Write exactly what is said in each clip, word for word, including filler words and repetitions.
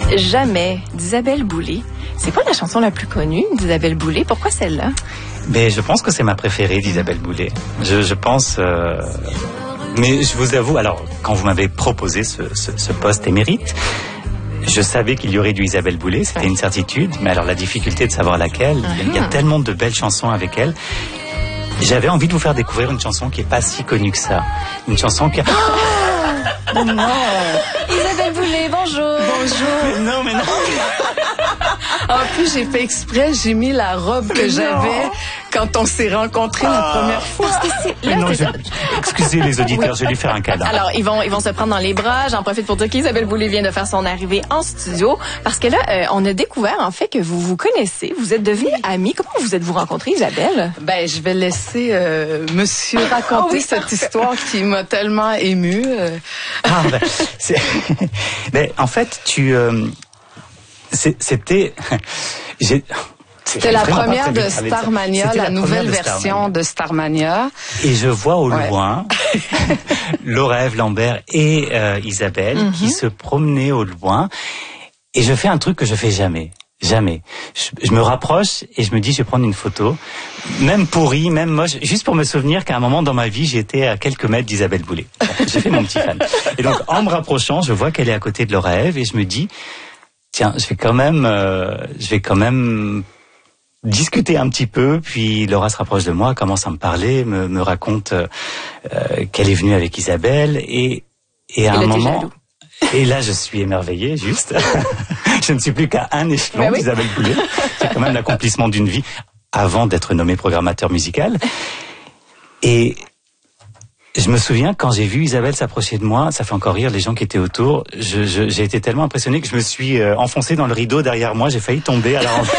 Jamais d'Isabelle Boulay. C'est quoi la chanson la plus connue d'Isabelle Boulay? Pourquoi celle-là? Mais je pense que c'est ma préférée d'Isabelle Boulay. Je, je pense... Euh... Mais je vous avoue, alors, quand vous m'avez proposé ce, ce, ce poste émérite, je savais qu'il y aurait du Isabelle Boulay, c'était une certitude. Mais alors, la difficulté de savoir laquelle, uh-huh. il y a tellement de belles chansons avec elle. J'avais envie de vous faire découvrir une chanson qui est pas si connue que ça. Une chanson qui a... Oh non! Isabelle Boulay, bonjour! Bonjour! Mais non, mais non! En plus, j'ai fait exprès, j'ai mis la robe que mais j'avais non. quand on s'est rencontrés ah. la première fois. Parce que c'est... Là, non, c'est... je... Excusez les auditeurs, oui. je vais lui faire un câlin. Alors, ils vont, ils vont se prendre dans les bras. J'en profite pour dire qu'Isabelle Boulay vient de faire son arrivée en studio. Parce que là, euh, on a découvert, en fait, que vous vous connaissez. Vous êtes devenus amis. Comment vous êtes-vous rencontrés, Isabelle? Ben, je vais laisser euh, monsieur raconter oh oui, cette parfait. histoire qui m'a tellement émue. Euh... Ah, ben, c'est... ben, en fait, tu... Euh... C'était... J'ai... C'était la première de Starmania, la, la nouvelle version de Starmania. Et je vois au ouais. loin Laura Ève Lambert et euh, Isabelle mm-hmm. qui se promenaient au loin. Et je fais un truc que je fais jamais. Jamais. Je, je me rapproche et je me dis, je vais prendre une photo, même pourrie, même moche, juste pour me souvenir qu'à un moment dans ma vie, j'étais à quelques mètres d'Isabelle Boulay. Bon, j'ai fait mon petit fan. Et donc, en me rapprochant, je vois qu'elle est à côté de Laura Ève et je me dis, tiens, je vais quand même, euh, je vais quand même discuter un petit peu. Puis Laura se rapproche de moi, commence à me parler, me, me raconte euh, qu'elle est venue avec Isabelle et et à et un moment. Jaloux. Et là, je suis émerveillé, juste. Je ne suis plus qu'à un échelon bah oui. d'Isabelle Boulay. C'est quand même l'accomplissement d'une vie avant d'être nommé programmateur musical. Et je me souviens, quand j'ai vu Isabelle s'approcher de moi, ça fait encore rire les gens qui étaient autour, je, je, j'ai été tellement impressionné que je me suis euh, enfoncé dans le rideau derrière moi, j'ai failli tomber à la rentrée.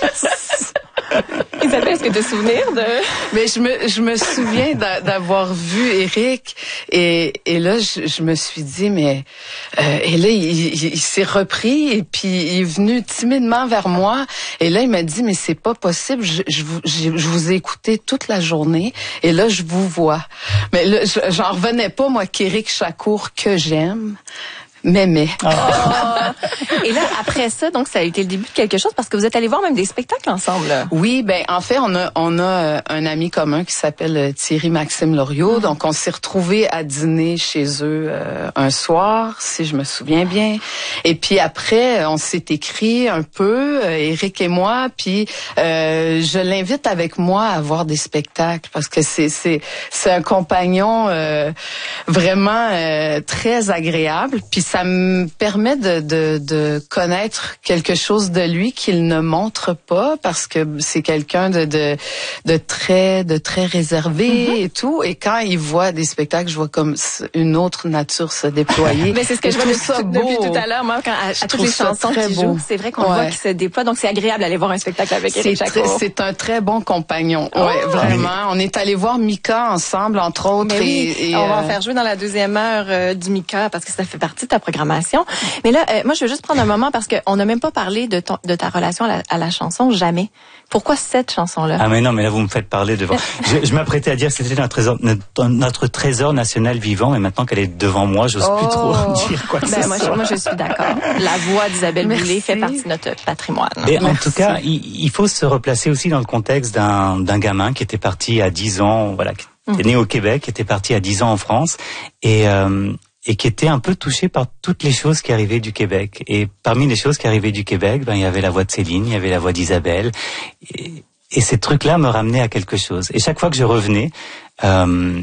Isabelle, est-ce que tu as souvenir de... Mais je me, je me souviens d'avoir vu Éric et, et là, je, je me suis dit, mais... Euh, et là, il, il, il s'est repris et puis il est venu timidement vers moi et là, il m'a dit, mais c'est pas possible, je, je, vous, je, je vous ai écouté toute la journée et là, je vous vois. Mais là, j'en revenais pas, moi, qu'Éric Chacour, que j'aime... Mémé. Oh. Et là, après ça, donc, ça a été le début de quelque chose parce que vous êtes allés voir même des spectacles ensemble. Là. Oui, ben, en fait, on a, on a un ami commun qui s'appelle Thierry Maxime Loriot. Mm. Donc, on s'est retrouvés à dîner chez eux euh, un soir, si je me souviens bien. Et puis après, on s'est écrit un peu, Éric et moi, puis euh, je l'invite avec moi à voir des spectacles parce que c'est, c'est, c'est un compagnon euh, vraiment euh, très agréable. Puis ça me permet de, de, de connaître quelque chose de lui qu'il ne montre pas parce que c'est quelqu'un de, de, de très, de très réservé mm-hmm. et tout. Et quand il voit des spectacles, je vois comme une autre nature se déployer. Mais c'est ce que je vois depuis, depuis tout à l'heure, moi, quand à, à toutes les chansons qu'il joue, c'est vrai qu'on ouais. voit qu'il se déploie. Donc c'est agréable d'aller voir un spectacle avec Éric Chacour. C'est un très bon compagnon. Oh. Ouais, vraiment. On est allé voir Mika ensemble, entre autres. Oui, et, et, on va euh... en faire jouer dans la deuxième heure euh, du Mika parce que ça fait partie de ta programmation. Mais là, euh, moi, je veux juste prendre un moment parce qu'on n'a même pas parlé de, ton, de ta relation à la, à la chanson, jamais. Pourquoi cette chanson-là? Ah mais non, mais là, vous me faites parler devant. je je m'apprêtais à dire que c'était notre trésor, notre, notre trésor national vivant, mais maintenant qu'elle est devant moi, j'ose oh. plus trop dire quoi que ben, ce moi, soit. Je, moi, je suis d'accord. La voix d'Isabelle Boulay fait partie de notre patrimoine. Et en tout cas, il, il faut se replacer aussi dans le contexte d'un, d'un gamin qui était parti à dix ans, voilà, qui était mmh. né au Québec, qui était parti à dix ans en France, et... Euh, et qui était un peu touché par toutes les choses qui arrivaient du Québec. Et parmi les choses qui arrivaient du Québec, ben, il y avait la voix de Céline, il y avait la voix d'Isabelle. Et, et ces trucs-là me ramenaient à quelque chose. Et chaque fois que je revenais euh,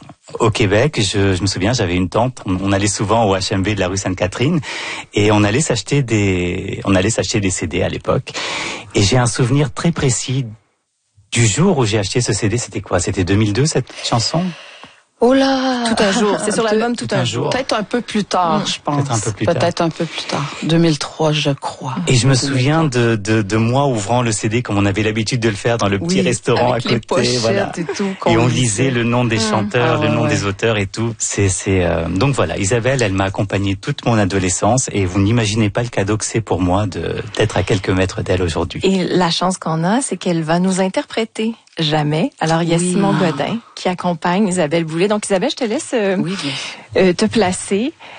au Québec, je, je me souviens, j'avais une tante, on, on allait souvent au H M V de la rue Sainte-Catherine, et on allait s'acheter des, on allait s'acheter des C D à l'époque. Et j'ai un souvenir très précis du jour où j'ai acheté ce C D. C'était quoi? C'était deux mille deux, cette chanson? Oh là! Tout un jour. C'est sur l'album Tout, Tout un jour. Peut-être un peu plus tard, mmh. je pense. Peut-être un peu plus tard. Peut-être un peu plus tard. deux mille trois, je crois. Et je me souviens de, de, de moi ouvrant le C D comme on avait l'habitude de le faire dans le petit oui, restaurant à côté. Voilà. Et, tout, et on lisait le nom des mmh. chanteurs, ah, le nom ouais. des auteurs et tout. C'est, c'est, euh... Donc voilà, Isabelle, elle m'a accompagné toute mon adolescence et vous n'imaginez pas le cadeau que c'est pour moi de, d'être à quelques mètres d'elle aujourd'hui. Et la chance qu'on a, c'est qu'elle va nous interpréter. Jamais. Alors, il y a oui. Simon Godin qui accompagne Isabelle Boulay. Donc, Isabelle, je te laisse euh, oui, euh, te placer.